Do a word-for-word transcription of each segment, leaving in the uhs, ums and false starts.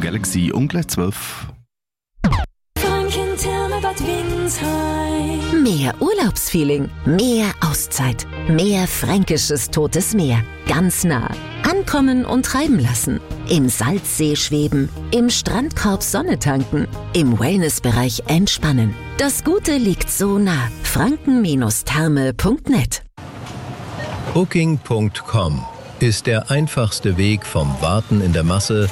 Galaxy um gleich zwölf. Mehr Urlaubsfeeling, mehr Auszeit, mehr fränkisches Totes Meer. Ganz nah. Ankommen und treiben lassen. Im Salzsee schweben, im Strandkorb Sonne tanken, im Wellnessbereich entspannen. Das Gute liegt so nah. franken Therme punkt net. Booking Punkt com ist der einfachste Weg vom Warten in der Masse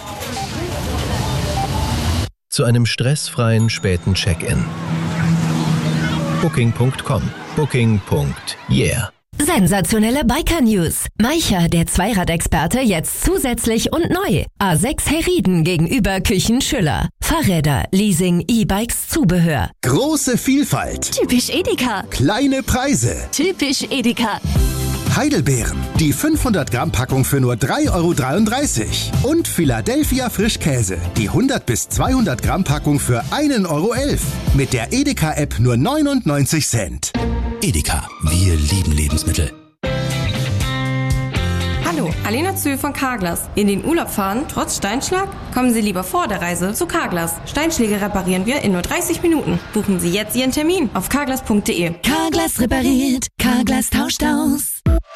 zu einem stressfreien späten Check-in. Booking Punkt com. Booking. Yeah. Sensationelle Biker-News. Maicha, der Zweiradexperte, jetzt zusätzlich und neu. A sechs Herrieden gegenüber Küchen Schüller. Fahrräder, Leasing, E-Bikes, Zubehör. Große Vielfalt. Typisch Edeka. Kleine Preise. Typisch Edeka. Heidelbeeren. Die fünfhundert Gramm Packung für nur drei Euro dreiunddreißig. Und Philadelphia Frischkäse. Die hundert bis zweihundert Gramm Packung für ein Euro elf. Mit der Edeka-App nur neunundneunzig Cent. Edeka, wir lieben Lebensmittel. Hallo, Alena Zühl von Carglass. In den Urlaub fahren, trotz Steinschlag? Kommen Sie lieber vor der Reise zu Carglass. Steinschläge reparieren wir in nur dreißig Minuten. Buchen Sie jetzt Ihren Termin auf carglass punkt de. Carglass repariert, Carglass tauscht aus.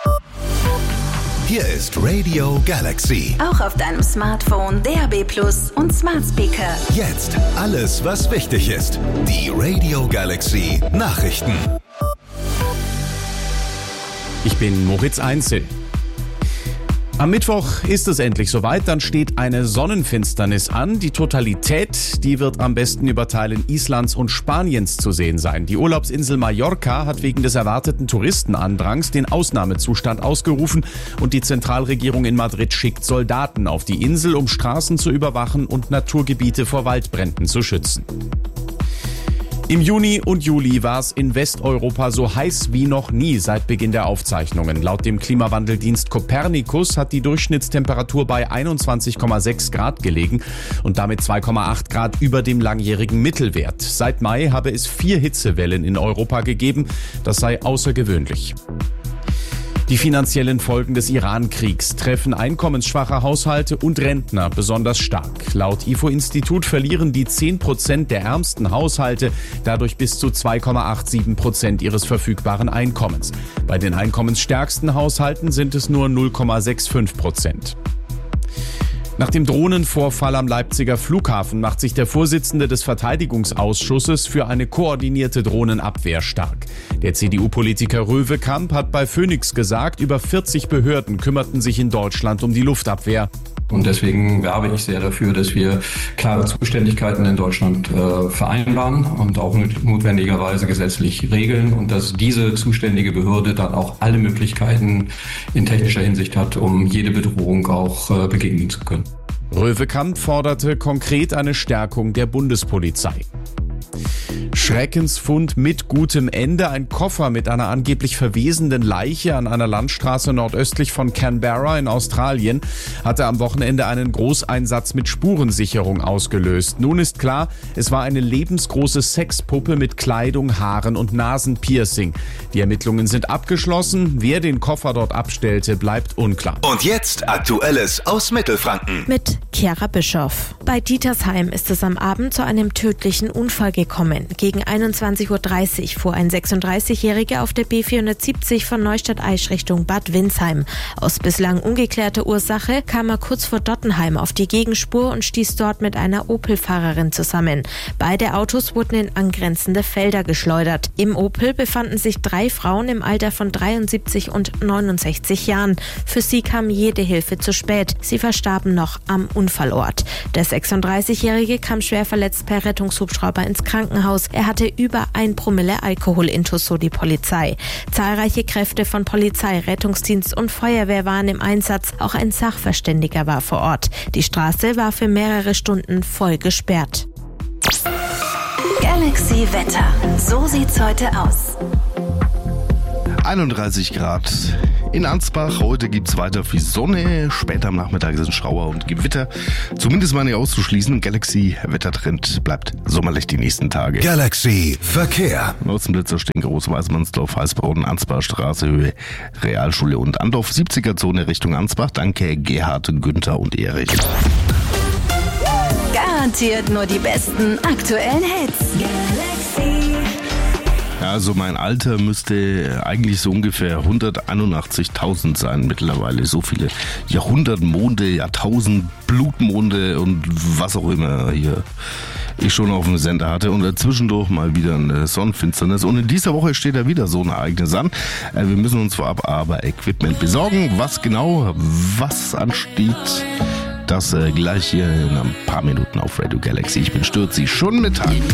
Hier ist Radio Galaxy. Auch auf deinem Smartphone, D A B Plus und Smart Speaker. Jetzt alles, was wichtig ist. Die Radio Galaxy Nachrichten. Ich bin Moritz Einzel. Am Mittwoch ist es endlich soweit, dann steht eine Sonnenfinsternis an. Die Totalität, die wird am besten über Teilen Islands und Spaniens zu sehen sein. Die Urlaubsinsel Mallorca hat wegen des erwarteten Touristenandrangs den Ausnahmezustand ausgerufen und die Zentralregierung in Madrid schickt Soldaten auf die Insel, um Straßen zu überwachen und Naturgebiete vor Waldbränden zu schützen. Im Juni und Juli war es in Westeuropa so heiß wie noch nie seit Beginn der Aufzeichnungen. Laut dem Klimawandeldienst Copernicus hat die Durchschnittstemperatur bei einundzwanzig Komma sechs Grad gelegen und damit zwei Komma acht Grad über dem langjährigen Mittelwert. Seit Mai habe es vier Hitzewellen in Europa gegeben. Das sei außergewöhnlich. Die finanziellen Folgen des Iran-Kriegs treffen einkommensschwache Haushalte und Rentner besonders stark. Laut I F O-Institut verlieren die zehn Prozent der ärmsten Haushalte dadurch bis zu zwei Komma siebenundachtzig Prozent ihres verfügbaren Einkommens. Bei den einkommensstärksten Haushalten sind es nur null Komma fünfundsechzig Prozent. Nach dem Drohnenvorfall am Leipziger Flughafen macht sich der Vorsitzende des Verteidigungsausschusses für eine koordinierte Drohnenabwehr stark. Der C D U-Politiker Röwekamp hat bei Phoenix gesagt, über vierzig Behörden kümmerten sich in Deutschland um die Luftabwehr. Und deswegen werbe ich sehr dafür, dass wir klare Zuständigkeiten in Deutschland äh, vereinbaren und auch notwendigerweise gesetzlich regeln und dass diese zuständige Behörde dann auch alle Möglichkeiten in technischer Hinsicht hat, um jede Bedrohung auch äh, begegnen zu können. Röwekamp forderte konkret eine Stärkung der Bundespolizei. Schreckensfund mit gutem Ende. Ein Koffer mit einer angeblich verwesenden Leiche an einer Landstraße nordöstlich von Canberra in Australien hatte am Wochenende einen Großeinsatz mit Spurensicherung ausgelöst. Nun ist klar, es war eine lebensgroße Sexpuppe mit Kleidung, Haaren und Nasenpiercing. Die Ermittlungen sind abgeschlossen. Wer den Koffer dort abstellte, bleibt unklar. Und jetzt Aktuelles aus Mittelfranken. Mit Chiara Bischoff. Bei Dietersheim ist es am Abend zu einem tödlichen Unfall gekommen. Gegen einundzwanzig Uhr dreißig fuhr ein sechsunddreißigjähriger auf der B vierhundertsiebzig von Neustadt-Aisch Richtung Bad Windsheim. Aus bislang ungeklärter Ursache kam er kurz vor Dottenheim auf die Gegenspur und stieß dort mit einer Opel-Fahrerin zusammen. Beide Autos wurden in angrenzende Felder geschleudert. Im Opel befanden sich drei Frauen im Alter von dreiundsiebzig und neunundsechzig Jahren. Für sie kam jede Hilfe zu spät. Sie verstarben noch am Unfallort. Der sechsunddreißigjährige kam schwer verletzt per Rettungshubschrauber ins Krankenhaus. Er hatte über ein Promille Alkoholintus, so die Polizei. Zahlreiche Kräfte von Polizei, Rettungsdienst und Feuerwehr waren im Einsatz. Auch ein Sachverständiger war vor Ort. Die Straße war für mehrere Stunden voll gesperrt. Galaxy Wetter. So sieht's heute aus. einunddreißig Grad in Ansbach. Heute gibt es weiter viel Sonne. Später am Nachmittag sind Schauer und Gewitter. Zumindest mal nicht auszuschließen. Galaxy Wettertrend bleibt sommerlich die nächsten Tage. Galaxy Verkehr. Nutzenblitzer stehen Groß Weißmannsdorf, Heißbronn, Ansbach, Straße, Höhe, Realschule und Andorf. siebziger Zone Richtung Ansbach. Danke Gerhard, Günther und Erich. Garantiert nur die besten aktuellen Hits. Galaxy. Also mein Alter müsste eigentlich so ungefähr hunderteinundachtzigtausend sein mittlerweile. So viele Jahrhundertmonde, Jahrtausend Blutmonde und was auch immer hier ich schon auf dem Sender hatte. Und zwischendurch mal wieder eine Sonnenfinsternis. Und in dieser Woche steht ja wieder so ein Ereignis an. Wir müssen uns vorab aber Equipment besorgen. Was genau, was ansteht, das gleich hier in ein paar Minuten auf Radio Galaxy. Ich bin Stürzi, schon Mittag.